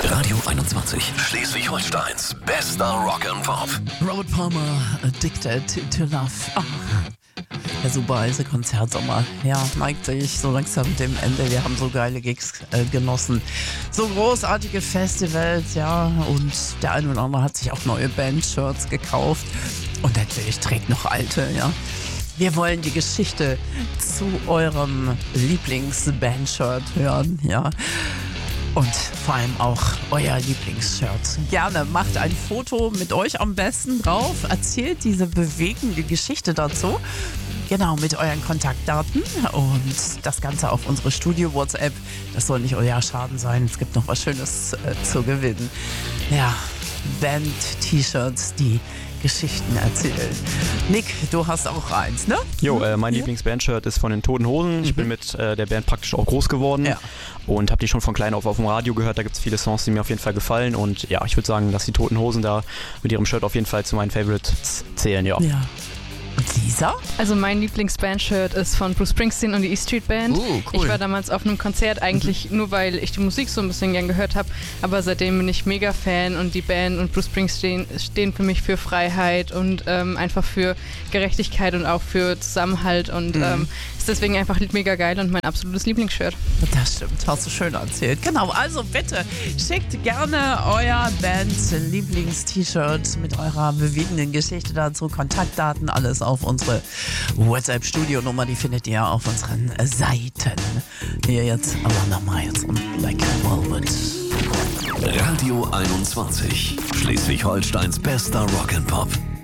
Radio 21. Schleswig-Holsteins bester Rock'n'Pop. Robert Palmer, Addicted to Love. Oh. Der super heiße Konzertsommer. Ja, neigt sich so langsam dem Ende. Wir haben so geile Gigs genossen. So großartige Festivals, ja. Und der eine oder andere hat sich auch neue Band-Shirts gekauft. Und natürlich trägt noch alte, ja. Wir wollen die Geschichte zu eurem Lieblings-Band-Shirt hören, ja. Und vor allem auch euer Lieblingsshirt. Gerne macht ein Foto mit euch am besten drauf, erzählt diese bewegende Geschichte dazu. Genau, mit euren Kontaktdaten und das Ganze auf unsere Studio-WhatsApp. Das soll nicht euer Schaden sein, es gibt noch was Schönes zu gewinnen. Ja, Band-T-Shirts, die Geschichten erzählen. Nick, du hast auch eins, ne? Jo, mein Lieblingsbandshirt ist von den Toten Hosen. Ich bin mit der Band praktisch auch groß geworden und habe die schon von klein auf dem Radio gehört. Da gibt es viele Songs, die mir auf jeden Fall gefallen und ja, ich würde sagen, dass die Toten Hosen da mit ihrem Shirt auf jeden Fall zu meinen Favorites zählen, ja. Und Lisa? Also mein Lieblingsbandshirt ist von Bruce Springsteen und die E Street Band. Cool. Ich war damals auf einem Konzert eigentlich nur, weil ich die Musik so ein bisschen gern gehört habe, aber seitdem bin ich mega Fan und die Band und Bruce Springsteen stehen für mich für Freiheit und einfach für Gerechtigkeit und auch für Zusammenhalt und ist deswegen einfach mega geil und mein absolutes Lieblingsshirt. Das stimmt, hast du schön erzählt. Genau, also bitte schickt gerne euer Band-Lieblings-T-Shirt mit eurer bewegenden Geschichte dazu, Kontaktdaten, alles auf unsere WhatsApp-Studio-Nummer, die findet ihr auf unseren Seiten. Hier jetzt Alana Miles und Black Velvet. Radio 21. Schleswig-Holsteins bester Rock'n'Pop.